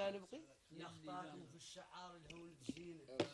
لا نبقي نخطاكم في الشعار اللي هو ولد جينا.